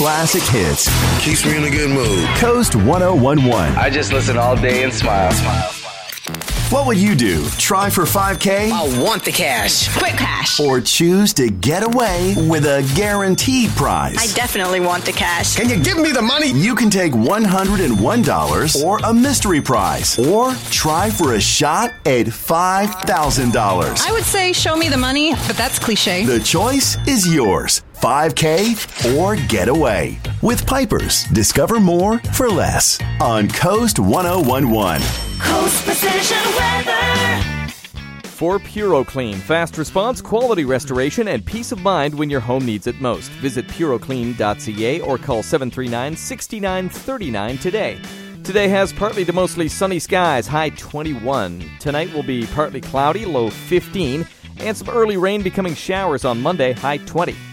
classic hits. Keeps me in a good mood. Coast 1011. I just listen all day and smile. What would you do? Try for $5K? I want the cash. Quick cash. Or choose to get away with a guaranteed prize? I definitely want the cash. Can you give me the money? You can take $101 or a mystery prize. Or try for a shot at $5,000. I would say show me the money, but that's cliche. The choice is yours. $5K or get away. With Pipers, discover more for less on Coast 1011. Coast Precision Weather. For PuroClean, fast response, quality restoration, and peace of mind when your home needs it most. Visit puroclean.ca or call 739-6939 today. Today has partly to mostly sunny skies, high 21. Tonight will be partly cloudy, low 15, and some early rain becoming showers on Monday, high 20.